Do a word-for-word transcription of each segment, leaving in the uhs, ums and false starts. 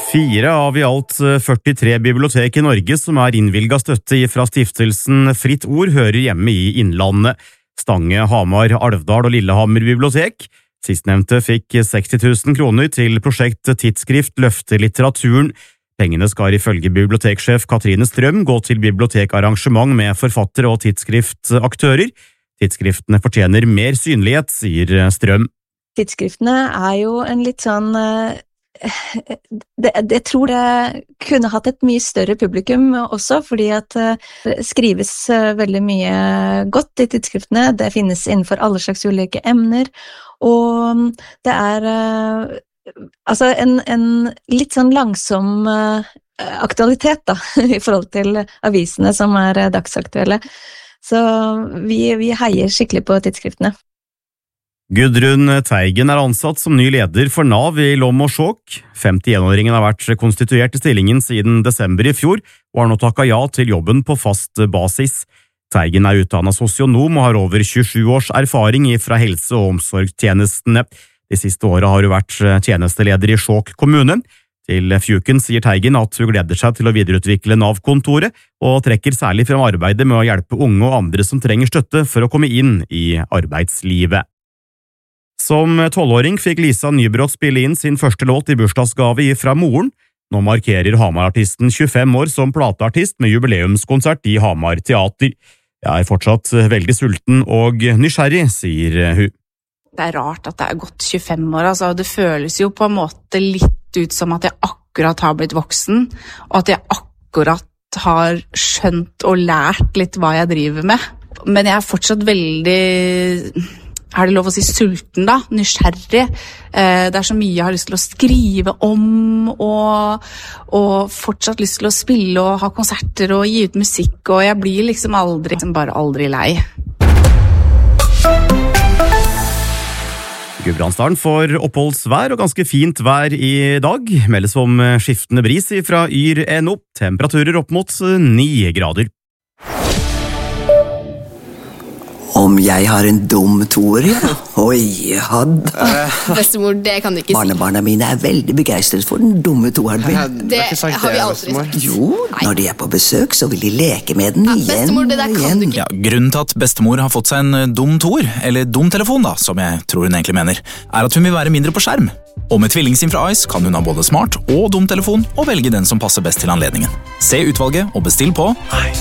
Fire av i alt førtitre bibliotek i Norge som er innvilget støtte fra stiftelsen Fritt Ord hører hjemme i Innlandet. Stange, Hamar, Alvdal og Lillehammer bibliotek. Sistnevnte fikk seksti tusen kroner til prosjekt Tidsskrift løfter litteraturen. Pengene skal ifølge biblioteksjef Katrine Strøm gå til bibliotekarrangement med forfattere og tidsskriftaktører. Tidsskriftene fortjener mer synlighet, sier Strøm. Tidsskriftene er jo en litt sånn Det, det, jeg tror det kunne hatt et mye større publikum også, fordi at det skrives veldig mye godt i tidsskriftene. Det finnes innenfor alle slags ulike emner, og det er altså en, en litt sånn langsom aktualitet da, i forhold til avisene som er dagsaktuelle. Så vi, vi heier skikkelig på tidsskriftene. Gudrun Teigen er ansatt som ny leder for Nav i Lom og Skjåk. femtien-åringen har vært konstituert i stillingen siden desember i fjor, og har nå takket ja til jobben på fast basis. Teigen er utdannet sosionom og har over tjuesju års erfaring fra helse- og omsorgstjenestene. De siste årene har hun vært tjenesteleder i Skjåk kommune. Til Fjuken sier Teigen at hun gleder seg til å videreutvikle Nav-kontoret, og trekker særlig frem arbeidet med å hjelpe unge og andre som trenger støtte for å komme inn i arbeidslivet. Som tolvåring fikk Lisa Nybrott spille inn sin første låt i bursdagsgave fra moren. Nå markerer Hamar-artisten tjuefem år som plateartist med jubileumskonsert i Hamar Teater. Jeg er fortsatt veldig sulten og nysgjerrig, sier hun. Det er rart at det er gått tjuefem år, altså. Det føles jo på en måte litt ut som at jeg akkurat har blitt voksen, og at jeg akkurat har skjønt og lært litt hva jeg driver med. Men jeg er fortsatt veldig... Er det lov å si sulten da, nysgjerrig. Det er så mye jeg har lyst til å skrive om, og, og fortsatt lyst til å spille og ha konserter og gi ut musikk, og jeg blir liksom aldri, liksom bare aldri lei. Gudbrandsdalen får oppholdsvær og ganske fint vær i dag. Meldes om skiftende bris fra Yr N O, temperaturer opp mot ni grader. Om jeg har en dum toer, ja? Oi, hadd. Bestemor, det kan du ikke si. Barnebarna mine er veldig begeistret for den dumme toeren min. Det har vi aldri sagt. Jo, når de er på besøk, så vil de leke med den igjen. Bestemor, det der kan du ikke. Ja, grunnen til at bestemor har fått seg en dum toer, eller dum telefon da, som jeg tror hun egentlig mener, er at hun vil være mindre på skjerm. Og med tvillingsim fra Ice kan hun ha både smart og dum telefon, og velge den som passer best til anledningen. Se utvalget og bestill på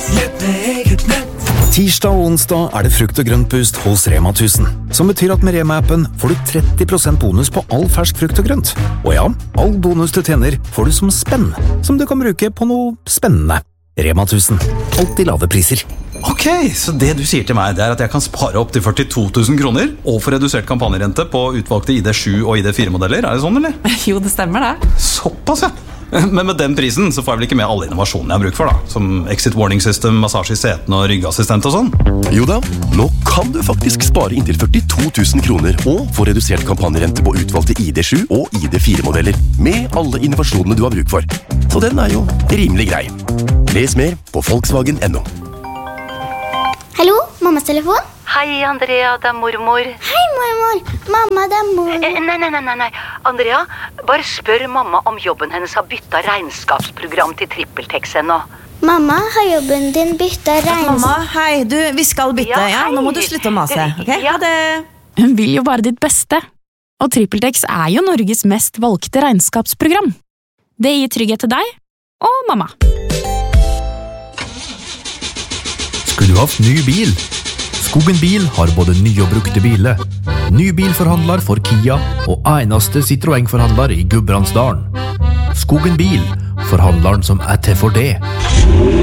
Tirsdag og onsdag er det frukt- og grøntboost hos Rema tusen, som betyr at med Rema-appen får du tretti prosent bonus på all fersk frukt og grønt. Og ja, all bonus du tjener får du som spenn, som du kan bruke på noe spennende. Rema tusen, alltid lave priser. Ok, så det du sier til meg, det er at jeg kan spare opp til førtito tusen kroner og få redusert kampanjerente på utvalgte I D sju og I D fire modeller, er det sånn, eller? Jo, det stemmer det. Såpass, ja. Men med den prisen så får jeg vel ikke med alle innovasjonene jeg har bruk for da, som exit warning system, massasje i seten og ryggassistent og sånn. Jo da, nå kan du faktisk spare inntil førtito tusen kroner og få redusert kampanjerente på utvalgte I D sju og I D fire modeller, med alle innovasjonene du har bruk for. Så den er jo rimelig grei. Les mer på Volkswagen punktum no. Hallo, mammas telefon? Hei, Andrea, det er mormor. Hei, mormor. Mamma, det er mormor. Eh, nei, nei, nei, nei. Andrea, bare spør mamma om jobben hennes har byttet regnskapsprogram til TrippelTex ennå. Mamma, har jobben din byttet regnskap? Mamma, hei, du, vi skal bytte, ja, ja? Nå må du slutte å mase, ok? Ja, det... Hun vil jo bare ditt beste. Og TrippelTex er jo Norges mest valgte regnskapsprogram. Det gir trygghet til deg og mamma. Skulle du haft ny bil? Skogen Bil har både nye og brukte biler. Ny bilforhandler for Kia og eneste Citroën-forhandler i Gudbrandsdalen. Skogen Bil, forhandleren som er til for det.